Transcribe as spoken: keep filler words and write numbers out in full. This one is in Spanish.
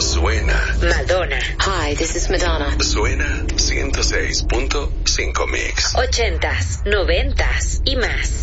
suena. Madonna. Hi, this is Madonna. Suena ciento seis punto cinco Mix. Ochentas, noventas y más.